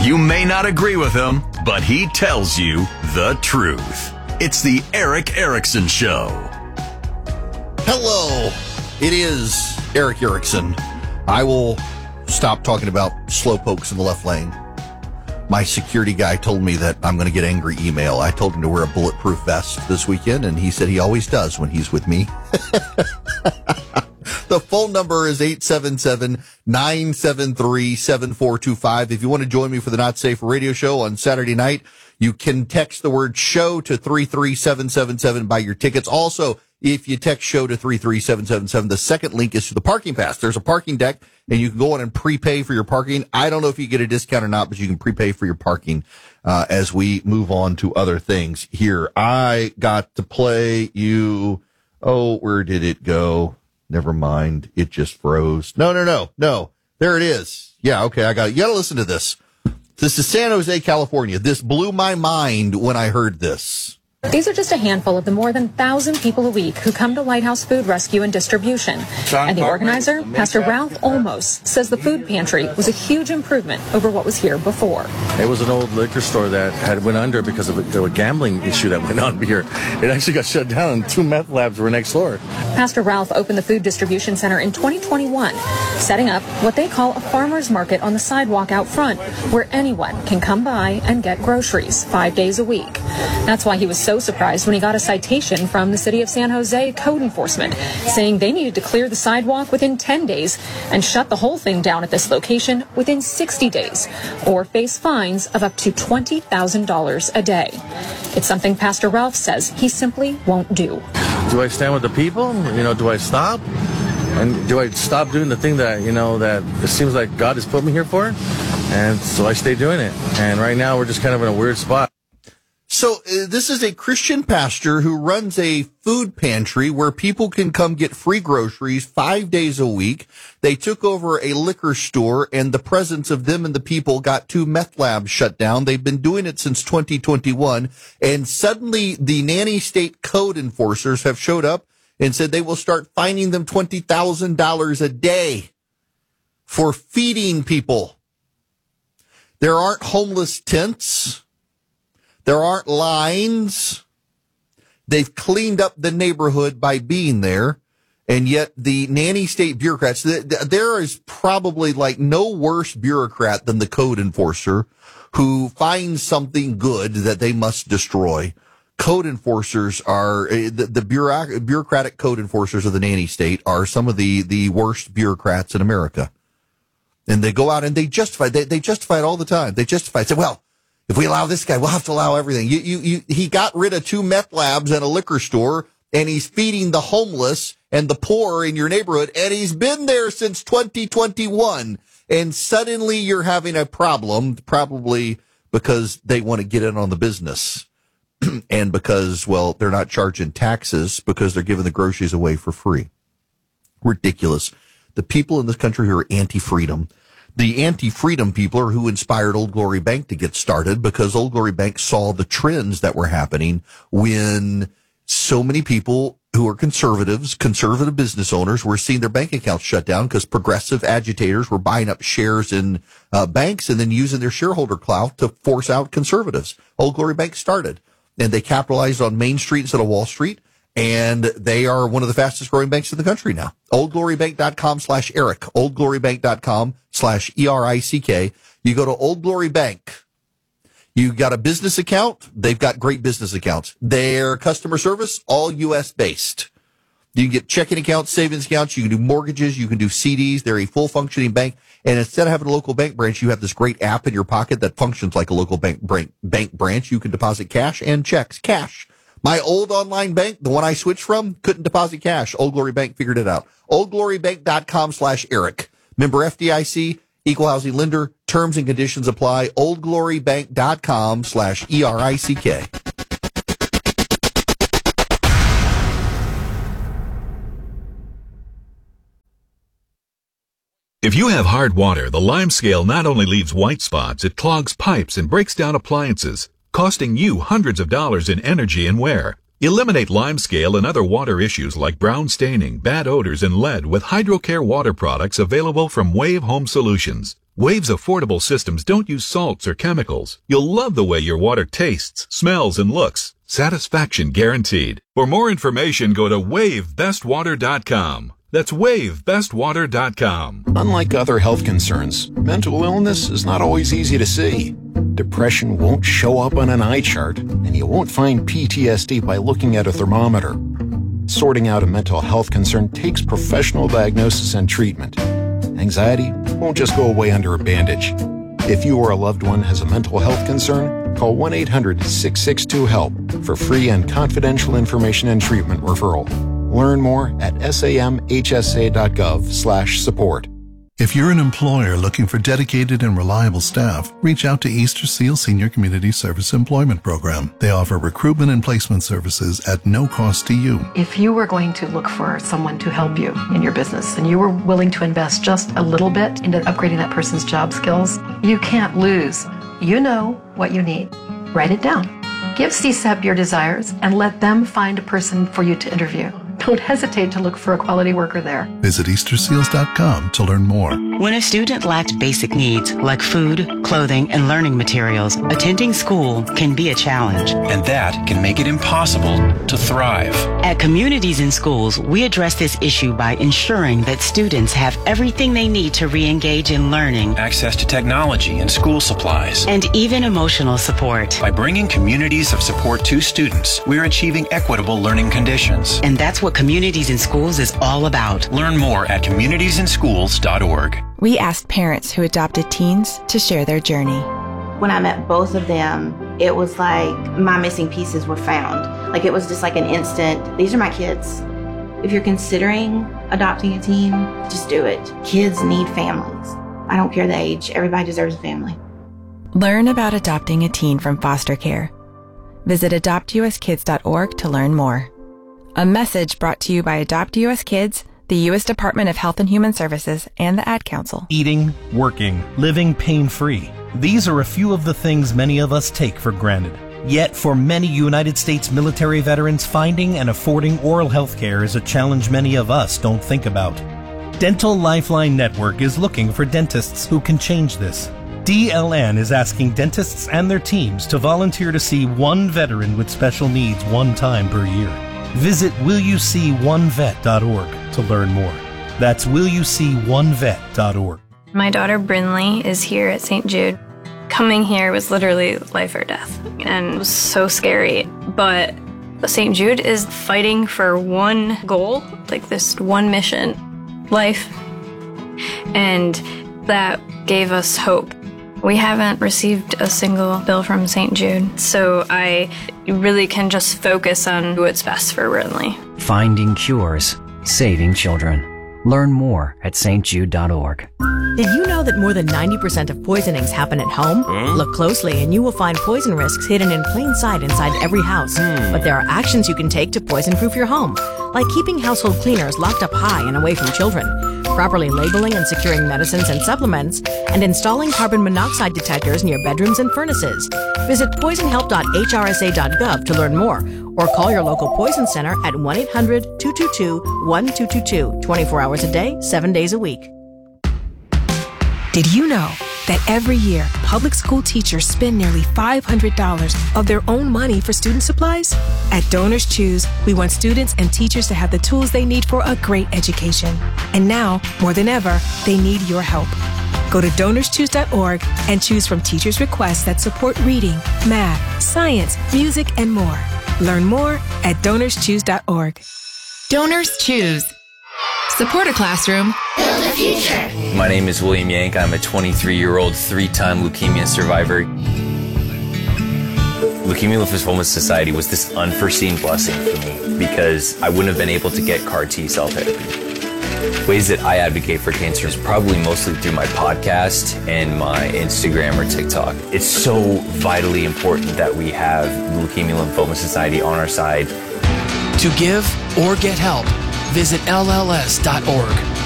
You may not agree with him, but he tells you the truth. It's the Erick Erickson Show. Hello, it is Erick Erickson. I will stop talking about slowpokes in the left lane. My security guy told me that I'm going to get angry email. I told him to wear a bulletproof vest this weekend, and he said he always does when he's with me. The phone number is 877-973-7425. If you want to join me for the Not Safe Radio Show on Saturday night, you can text the word show to 33777, buy your tickets. Also, if you text show to 33777, the second link is to the parking pass. There's a parking deck, and you can go on and prepay for your parking. I don't know if you get a discount or not, but you can prepay for your parking as we move on to other things here. I got to play you. Oh, where did it go? Never mind. It just froze. No. There it is. Yeah, okay, I got it. You got to listen to this. This is San Jose, California. This blew my mind when I heard this. These are just a handful of the more than 1,000 people a week who come to Lighthouse Food Rescue and Distribution. And the organizer, Pastor Ralph Olmos, says the food pantry was a huge improvement over what was here before. It was an old liquor store that had went under because of a gambling issue that went on here. It actually got shut down, and 2 meth labs were next door. Pastor Ralph opened the food distribution center in 2021, setting up what they call a farmer's market on the sidewalk out front, where anyone can come by and get groceries 5 days a week. That's why he was so surprised when he got a citation from the city of San Jose code enforcement, saying they needed to clear the sidewalk within 10 days and shut the whole thing down at this location within 60 days, or face fines of up to $20,000 a day. It's something Pastor Ralph says he simply won't do. Do I stand with the people? Do I stop? And do I stop doing the thing that, that it seems like God has put me here for? And so I stay doing it. And right now we're just kind of in a weird spot. So this is a Christian pastor who runs a food pantry where people can come get free groceries 5 days a week. They took over a liquor store, and the presence of them and the people got 2 meth labs shut down. They've been doing it since 2021, and suddenly the nanny state code enforcers have showed up and said they will start fining them $20,000 a day for feeding people. There aren't homeless tents. There aren't lines. They've cleaned up the neighborhood by being there. And yet the nanny state bureaucrats, there is probably like no worse bureaucrat than the code enforcer who finds something good that they must destroy. Code enforcers are, the bureaucratic code enforcers of the nanny state are some of the worst bureaucrats in America. And they go out and they justify, they justify it all the time. They justify it. Say, well, if we allow this guy, we'll have to allow everything. He got rid of 2 meth labs and a liquor store, and he's feeding the homeless and the poor in your neighborhood, and he's been there since 2021. And suddenly you're having a problem, probably because they want to get in on the business. And because, well, they're not charging taxes because they're giving the groceries away for free. Ridiculous. The people in this country who are anti-freedom. The anti-freedom people are who inspired Old Glory Bank to get started, because Old Glory Bank saw the trends that were happening when so many people who are conservatives, conservative business owners, were seeing their bank accounts shut down because progressive agitators were buying up shares in banks and then using their shareholder clout to force out conservatives. Old Glory Bank started, and they capitalized on Main Street instead of Wall Street. And they are one of the fastest growing banks in the country now. OldGloryBank.com/Eric. OldGloryBank.com/ERICK. You go to Old Glory Bank. You got a business account. They've got great business accounts. Their customer service, all U.S. based. You can get checking accounts, savings accounts. You can do mortgages. You can do CDs. They're a full functioning bank. And instead of having a local bank branch, you have this great app in your pocket that functions like a local bank branch. You can deposit cash and checks. Cash. My old online bank, the one I switched from, couldn't deposit cash. Old Glory Bank figured it out. OldGloryBank.com/Eric. Member FDIC, equal housing lender. Terms and conditions apply. OldGloryBank.com/ERICK. If you have hard water, the Lime Scale not only leaves white spots, it clogs pipes and breaks down appliances, costing you hundreds of dollars in energy and wear. Eliminate Lime Scale and other water issues like brown staining, bad odors, and lead with HydroCare water products available from Wave Home Solutions. Wave's affordable systems don't use salts or chemicals. You'll love the way your water tastes, smells, and looks. Satisfaction guaranteed. For more information, go to wavebestwater.com. That's wavebestwater.com. Unlike other health concerns, mental illness is not always easy to see. Depression won't show up on an eye chart, and you won't find PTSD by looking at a thermometer. Sorting out a mental health concern takes professional diagnosis and treatment. Anxiety won't just go away under a bandage. If you or a loved one has a mental health concern, call 1-800-662-HELP for free and confidential information and treatment referral. Learn more at samhsa.gov/support. If you're an employer looking for dedicated and reliable staff, reach out to Easter Seal Senior Community Service Employment Program. They offer recruitment and placement services at no cost to you. If you were going to look for someone to help you in your business and you were willing to invest just a little bit into upgrading that person's job skills, you can't lose. You know what you need. Write it down. Give CSEP your desires and let them find a person for you to interview. Don't hesitate to look for a quality worker there. Visit easterseals.com to learn more. When a student lacks basic needs like food, clothing, and learning materials, attending school can be a challenge. And that can make it impossible to thrive. At Communities in Schools, we address this issue by ensuring that students have everything they need to re-engage in learning, access to technology and school supplies, and even emotional support. By bringing communities of support to students, we're achieving equitable learning conditions. And that's what Communities in Schools is all about. Learn more at communitiesinschools.org. We asked parents who adopted teens to share their journey. When I met both of them, it was like my missing pieces were found. Like it was just like an instant, these are my kids. If you're considering adopting a teen, just do it. Kids need families. I don't care the age. Everybody deserves a family. Learn about adopting a teen from foster care. Visit adoptuskids.org to learn more. A message brought to you by Adopt US Kids, the U.S. Department of Health and Human Services, and the Ad Council. Eating, working, living pain-free. These are a few of the things many of us take for granted. Yet, for many United States military veterans, finding and affording oral health care is a challenge many of us don't think about. Dental Lifeline Network is looking for dentists who can change this. DLN is asking dentists and their teams to volunteer to see one veteran with special needs one time per year. Visit willyouseeonevet.org to learn more. That's willyouseeonevet.org. My daughter Brinley is here at St. Jude. Coming here was literally life or death, and it was so scary. But St. Jude is fighting for one goal, like this one mission, life. And that gave us hope. We haven't received a single bill from St. Jude, so I really can just focus on what's best for Brinley. Finding cures, saving children. Learn more at stjude.org. Did you know that more than 90% of poisonings happen at home? Look closely and you will find poison risks hidden in plain sight inside every house. But there are actions you can take to poison-proof your home, like keeping household cleaners locked up high and away from children, properly labeling and securing medicines and supplements, and installing carbon monoxide detectors near bedrooms and furnaces. Visit poisonhelp.hrsa.gov to learn more, or call your local poison center at 1-800-222-1222, 24 hours a day, 7 days a week. Did you know that every year, public school teachers spend nearly $500 of their own money for student supplies? At Donors Choose, we want students and teachers to have the tools they need for a great education. And now, more than ever, they need your help. Go to DonorsChoose.org and choose from teachers' requests that support reading, math, science, music, and more. Learn more at DonorsChoose.org. Donors Choose. Support a classroom. Build a future. My name is William Yank. I'm a 23-year-old, 3-time leukemia survivor. Leukemia Lymphoma Society was this unforeseen blessing for me because I wouldn't have been able to get CAR T cell therapy. Ways that I advocate for cancer is probably mostly through my podcast and my Instagram or TikTok. It's so vitally important that we have the Leukemia Lymphoma Society on our side. To give or get help, visit LLS.org.